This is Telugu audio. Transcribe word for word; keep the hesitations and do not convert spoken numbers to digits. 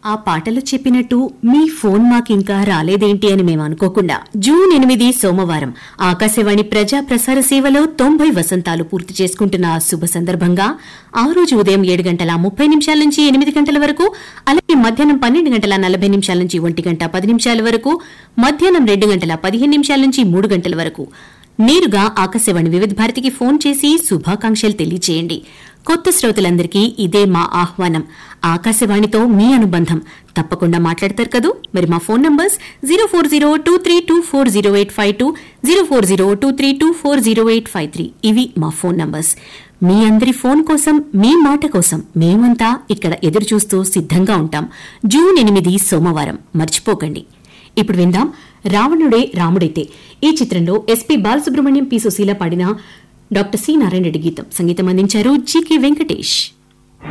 ఆ పాటలో చెప్పినట్టు మీ ఫోన్ మాకింకా రాలేదేంటి అని మేము అనుకోకుండా జూన్ ఎనిమిది సోమవారం ఆకాశవాణి ప్రజా ప్రసార సేవలో తొంభై వసంతాలు పూర్తి చేసుకుంటున్న ఆ శుభ సందర్భంగా ఆ రోజు ఉదయం ఏడు గంటల ముప్పై నిమిషాల నుంచి ఎనిమిది గంటల వరకు, అలాగే మధ్యాహ్నం పన్నెండు గంటల నలభై నిమిషాల నుంచి ఒంటి గంట పది నిమిషాల వరకు, మధ్యాహ్నం రెండు గంటల పదిహేను నిమిషాల నుంచి మూడు గంటల వరకు నేరుగా ఆకాశవాణి వివిధ భారతికి ఫోన్ చేసి శుభాకాంక్షలు తెలియజేయండి. కొత్త శ్రోతలందరికీ ఇదే మా ఆహ్వానం. ఆకాశవాణితో మీ అనుబంధం తప్పకుండా మాట్లాడతారు కదూ. మరి మా phone numbers zero four zero two three two four zero eight five two, zero four zero two three two four zero eight five three. ఇవి మా ఫోన్ నంబర్స్. మీ అందరి ఫోన్ కోసం, మీ మాట కోసం మేమంతా ఇక్కడ ఎదురు చూస్తూ సిద్ధంగా ఉంటాం. జూన్ ఎనిమిది సోమవారం మర్చిపోకండి. ఇప్పుడు విందాం రావణుడే రాముడైతే. ఈ చిత్రంలో ఎస్పీ బాలసుబ్రహ్మణ్యం, పి సుశీల పాడిన డాక్టర్ సి నారాయణ రెడ్డి గీతం. సంగీతం అందించారు జీకే వెంకటేష్.